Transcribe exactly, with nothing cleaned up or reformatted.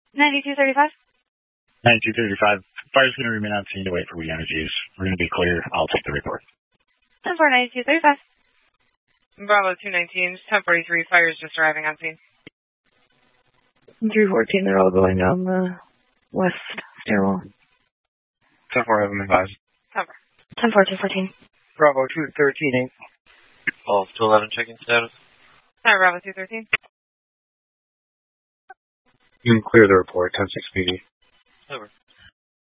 ninety-two thirty-five. ninety-two thirty-five. Fire's going to remain on scene to wait for We Energies. We're going to be clear. I'll take the report. ten four ninety-two thirty-five. Bravo two nineteen, ten forty-three, fire is just arriving on scene. three fourteen, they're all going down the west stairwell. ten four, have them advised. ten four two fourteen. Bravo two thirteen, eight. twelve to eleven, checking status. Hi, Bravo two thirteen. You can clear the report, ten six P D. Over.